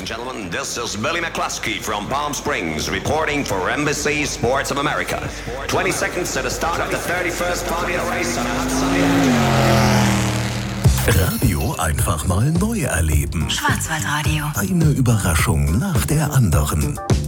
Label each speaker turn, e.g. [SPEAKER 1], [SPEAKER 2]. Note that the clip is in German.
[SPEAKER 1] gentlemen, this is Billy McCluskey from Palm Springs reporting for NBC Sports of America. 20 seconds to the start of the 31st Formula race on a hot sunny day.
[SPEAKER 2] Radio einfach mal neu erleben.
[SPEAKER 3] Schwarzwaldradio.
[SPEAKER 2] Eine Überraschung nach der anderen.